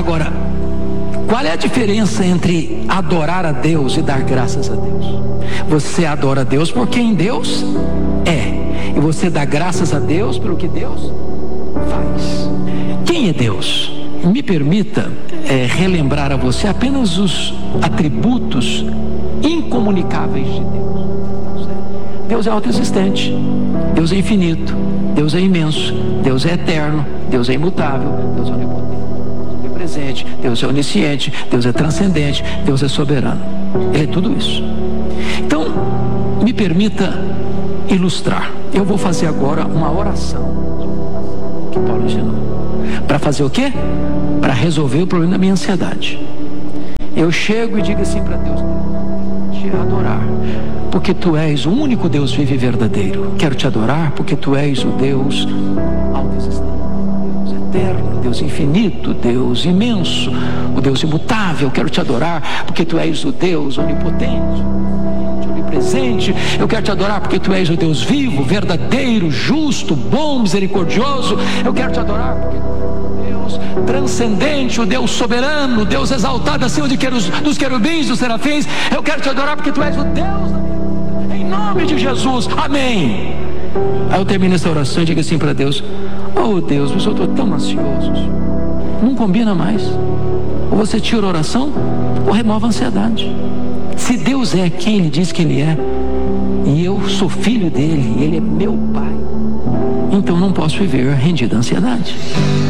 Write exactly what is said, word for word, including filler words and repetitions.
Agora, qual é a diferença entre adorar a Deus e dar graças a Deus? Você adora a Deus por quem Deus é, e você dá graças a Deus pelo que Deus faz. Quem é Deus? Me permita é, relembrar a você apenas os atributos incomunicáveis de Deus. Deus é autoexistente, Deus é infinito, Deus é imenso, Deus é eterno, Deus é imutável, Deus é onipotente, Deus é presente, Deus é onisciente, Deus é transcendente, Deus é soberano. Ele é tudo isso. Então, me permita ilustrar. Eu vou fazer agora uma oração que Paulo ensinou. Para fazer o quê? Para resolver o problema da minha ansiedade. Eu chego e digo assim para Deus: te adorar, porque Tu és o único Deus vivo e verdadeiro. Quero Te adorar porque Tu és o Deus autoexistente, Deus eterno, Deus infinito, Deus imenso, o Deus imutável. Quero Te adorar porque Tu és o Deus onipotente, onipresente. Eu quero Te adorar porque Tu és o Deus vivo, verdadeiro, justo, bom, misericordioso. Eu quero Te adorar porque transcendente, o Deus soberano, o Deus exaltado acima de querus, dos querubins, dos serafins. Eu quero Te adorar porque Tu és o Deus da minha vida, em nome de Jesus, amém. Aí eu termino essa oração e digo assim para Deus: oh Deus, mas eu estou tão ansioso, não combina mais. Ou você tira a oração ou remove a ansiedade. Se Deus é quem Ele diz que Ele é, e eu sou filho dele, e Ele é meu Pai, então não posso viver rendido à ansiedade.